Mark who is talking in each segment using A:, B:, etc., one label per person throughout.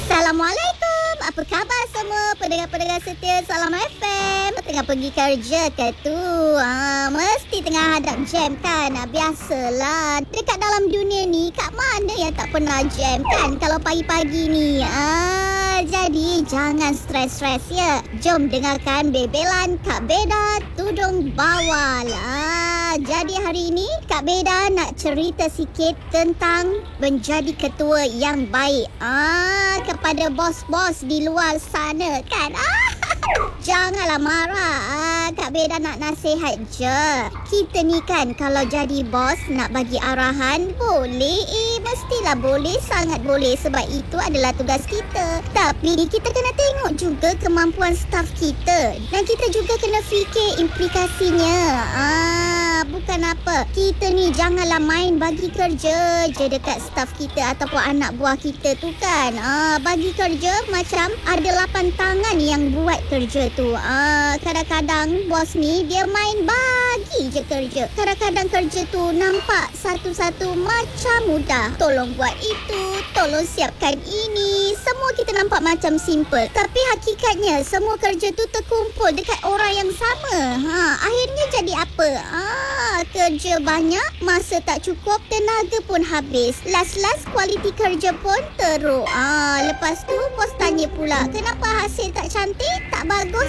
A: Assalamualaikum. Apa khabar semua pendengar-pendengar setia Salam FM? Tengah pergi kerja ke tu? Mesti tengah hadap jam kan? Biasalah. Dekat dalam dunia ni, kat mana yang tak pernah jam kan? Kalau pagi-pagi ni. Jadi jangan stres-stres ya. Jom dengarkan bebelan Kak Beda Tudung Bawal. Jadi hari ini Kak Beda nak cerita sikit tentang menjadi ketua yang baik. Kepada bos-bos di luar sana kan. Janganlah marah. Kak Beda nak nasihat je. Kita ni kan kalau jadi bos nak bagi arahan boleh. Mestilah boleh, sangat boleh. Sebab itu adalah tugas kita. Tapi kita kena tengok juga kemampuan staf kita. Dan kita juga kena fikir implikasinya. Bukan apa. Kita ni janganlah main bagi kerja je dekat staf kita ataupun anak buah kita tu kan. Bagi kerja macam ada 8 tangan yang buat kerja tu. Kadang-kadang bos ni dia main bagi je kerja. Kadang-kadang kerja tu nampak satu-satu macam mudah. Tolong buat itu, tolong siapkan ini. Semua kita nampak macam simple. Tapi hakikatnya semua kerja tu terkumpul dekat orang yang sama. Akhirnya jadi apa? Kerja banyak, masa tak cukup, tenaga pun habis. Last kualiti kerja pun teruk. Lepas tu bos tanya pula, kenapa hasil tak cantik, tak bagus?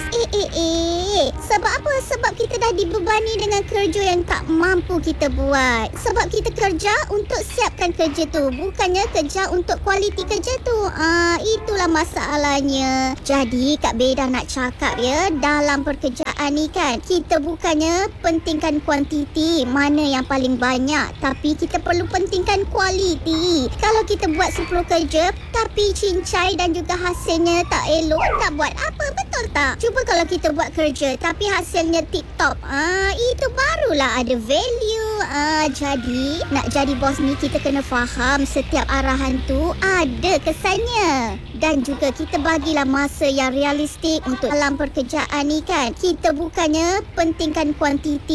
A: Sebab apa? Sebab kita dah dibebani dengan kerja yang tak mampu kita buat. Sebab kita kerja untuk siapkan kerja tu, bukannya kerja untuk kualiti kerja tu. Itulah masalahnya. Jadi Kak Beda nak cakap ya, dalam pekerjaan ni kan, kita bukannya pentingkan kuantiti mana yang paling banyak, tapi kita perlu pentingkan kualiti. Kalau kita buat 10 kerja tapi cincai dan juga hasilnya tak elok, nak buat apa? Betul tak? Cuba kalau kita buat kerja tapi hasilnya tip-top, itu barulah ada value. Jadi nak jadi bos ni kita kena faham setiap arahan tu ada kesannya. Dan juga kita bagilah masa yang realistik untuk dalam pekerjaan ni kan. Kita bukannya pentingkan kuantiti